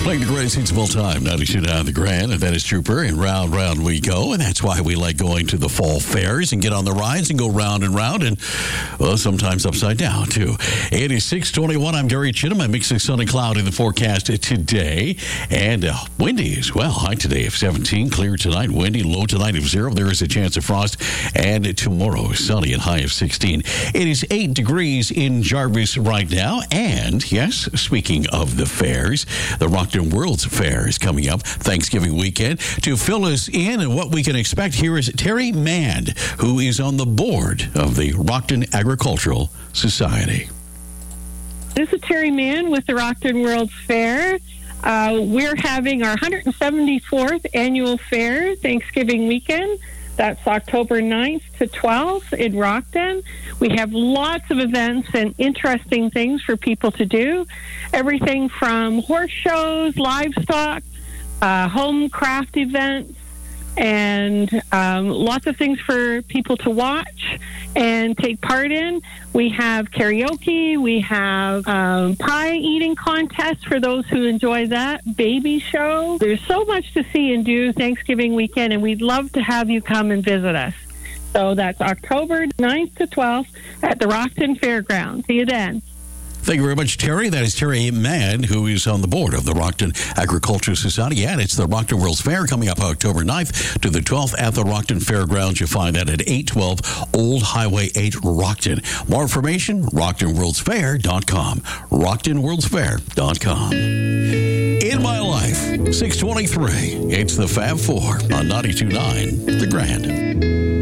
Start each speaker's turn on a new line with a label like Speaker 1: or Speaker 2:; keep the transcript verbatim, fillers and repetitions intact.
Speaker 1: Playing the greatest hits of all time, ninety-two point nine The Grand, and that is Trooper, and round, round we go, and that's why we like going to the fall fairs and get on the rides and go round and round, and, well, sometimes upside down, too. It is six twenty-one. I'm Gary Chittum. I'm mixing sun and cloud in the forecast today, and uh, windy as well. High today of seventeen, clear tonight, windy, low tonight of zero. There is a chance of frost, and tomorrow, sunny and high of sixteen. It is eight degrees in Jarvis right now, and, yes, speaking of the fairs, the Rockton World's Fair is coming up Thanksgiving weekend. To fill us in and what we can expect, here is Terry Mand, who is on the board of the Rockton Agricultural Society.
Speaker 2: This is Terry Mand with the Rockton World's Fair. Uh, we're having our one hundred seventy-fourth annual fair Thanksgiving weekend. That's October ninth to twelfth in Rockton. We have lots of events and interesting things for people to do. Everything from horse shows, livestock, uh, home craft events, and um, lots of things for people to watch and take part in. We have karaoke. We have um, pie eating contests for those who enjoy that. Baby show. There's so much to see and do Thanksgiving weekend, and we'd love to have you come and visit us. So that's October ninth to twelfth at the Rockton Fairgrounds. See you then.
Speaker 1: Thank you very much, Terry. That is Terry Mann, who is on the board of the Rockton Agricultural Society. And it's the Rockton World's Fair coming up October ninth to the twelfth at the Rockton Fairgrounds. You'll find that at eight twelve Old Highway eight, Rockton. More information, rockton worlds fair dot com. rockton worlds fair dot com. In my life, six twenty-three. It's the Fab Four on ninety-two point nine The Grand.